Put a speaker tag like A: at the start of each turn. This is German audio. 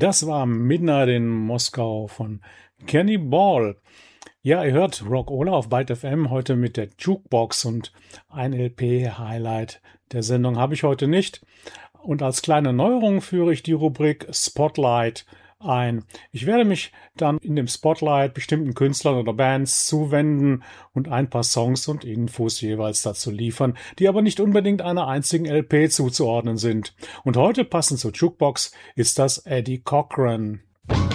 A: Das war Midnight in Moskau von Kenny Ball. Ja, ihr hört Rock Ola auf Byte FM heute mit der Jukebox und ein LP-Highlight der Sendung habe ich heute nicht. Und als kleine Neuerung führe ich die Rubrik Spotlight ein. Ich werde mich dann in dem Spotlight bestimmten Künstlern oder Bands zuwenden und ein paar Songs und Infos jeweils dazu liefern, die aber nicht unbedingt einer einzigen LP zuzuordnen sind. Und heute passend zur Jukebox ist das Eddie Cochran.